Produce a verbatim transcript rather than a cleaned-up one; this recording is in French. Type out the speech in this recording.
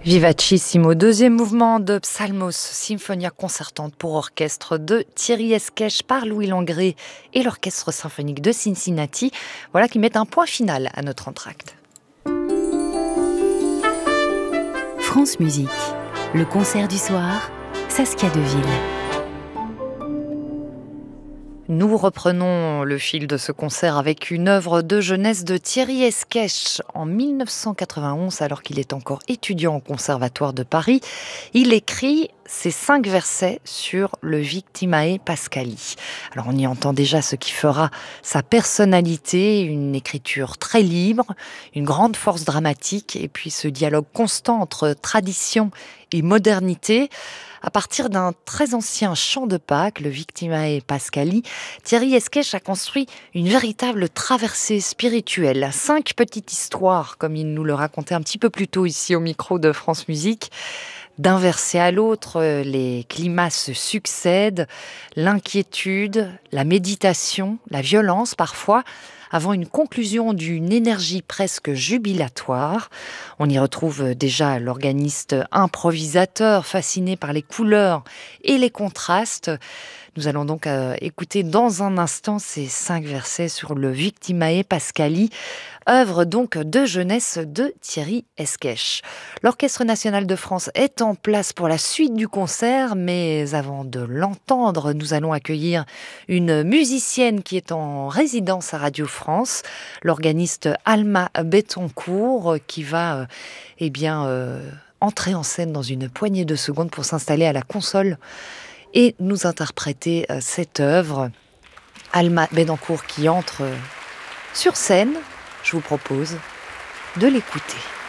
Vivacissimo, deuxième mouvement de Psalmos, symphonia concertante pour orchestre de Thierry Esquèche par Louis Langrée et l'Orchestre symphonique de Cincinnati. Voilà qui met un point final à notre entracte. France Musique, le concert du soir, Saskia Deville. Nous reprenons le fil de ce concert avec une œuvre de jeunesse de Thierry Esquèche. En mille neuf cent quatre-vingt-onze, alors qu'il est encore étudiant au Conservatoire de Paris, il écrit ces cinq versets sur le Victimae Pascali. Alors on y entend déjà ce qui fera sa personnalité, une écriture très libre, une grande force dramatique et puis ce dialogue constant entre tradition et modernité. À partir d'un très ancien chant de Pâques, le Victimae Pascali, Thierry Esquèche a construit une véritable traversée spirituelle. Cinq petites histoires, comme il nous le racontait un petit peu plus tôt ici au micro de France Musique. D'un verset à l'autre, les climats se succèdent, l'inquiétude, la méditation, la violence parfois, avant une conclusion d'une énergie presque jubilatoire. On y retrouve déjà l'organiste improvisateur, fasciné par les couleurs et les contrastes. Nous allons donc euh, écouter dans un instant ces cinq versets sur le Victimae Pascali, œuvre donc de jeunesse de Thierry Esquèche. L'Orchestre national de France est en place pour la suite du concert, mais avant de l'entendre, nous allons accueillir une musicienne qui est en résidence à Radio France, l'organiste Alma Bettencourt, qui va euh, eh bien, euh, entrer en scène dans une poignée de secondes pour s'installer à la console et nous interpréter euh, cette œuvre. Alma Bettencourt qui entre euh, sur scène. Je vous propose de l'écouter.